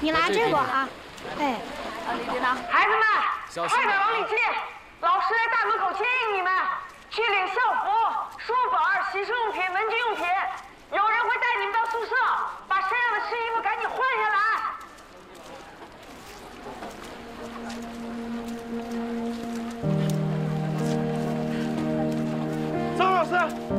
你拿这个啊。哎， 丽丽呢？ 孩子们，快点往里进！老师在大门口接应你们，去领校服、书本、洗漱用品、文具用品。有人会带你们到宿舍，把身上的湿衣服赶紧换下来。 张老师，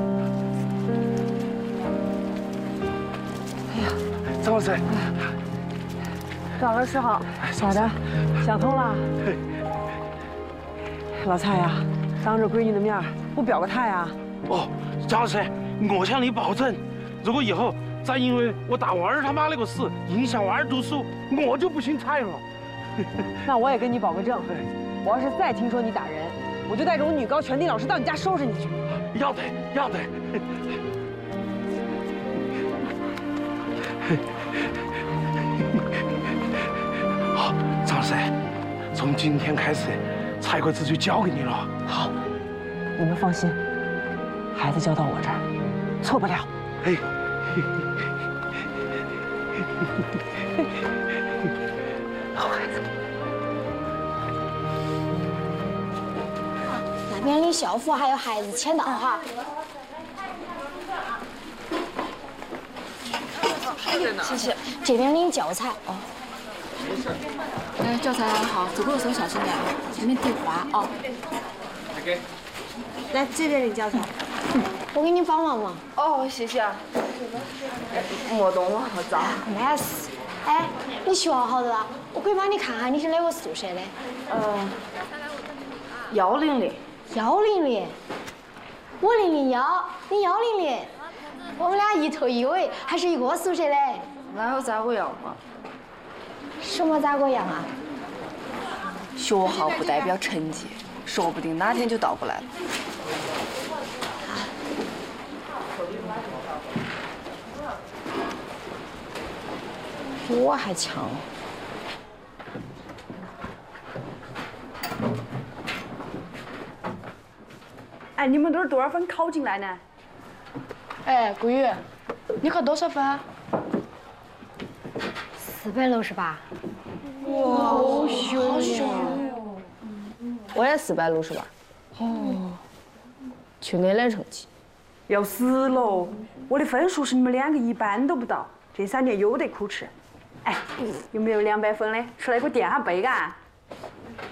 哎呀， 张老师， 张老师好，咋的？想通了？老蔡呀，当着闺女的面不表个态啊？ 哦，张老师，我向你保证，如果以后再因为我打娃儿他妈那个事影响娃儿读书，我就不姓蔡了。 那我也跟你保个证，我要是再听说你打人，我就带着我女高全体老师到你家收拾你去。 要得，要得。好，张老师，从今天开始，蔡国志就交给你了。 好，你们放心，孩子交到我这儿，错不了。 哎。 好孩子。 那边领校服还有孩子签到哈。谢谢。这边领教材哦。 哎，教材好，走路的时候小心点，前面地滑哦。 来，这边领教材。我给你帮忙嘛。 哦，谢谢。莫动了，好脏。 没事。哎，你学好的啦？我可以帮你看看你是哪个宿舍的。 100。 100，我001，你100，我们俩一头一尾，还是一个宿舍的。 那又咋个样嘛？ 什么咋个样啊？ 学好不代表成绩，说不定哪天就倒过来了。 比我还强。 哎，你们都是多少分考进来呢？ 哎，顾宇，你考多少分啊 ？468。 哇，好凶我也468。 哦，去年的成绩。 要死喽！我的分数是你们2个一般都不到，这3年又得苦吃。哎，有没有200分的？出来给我垫下背干。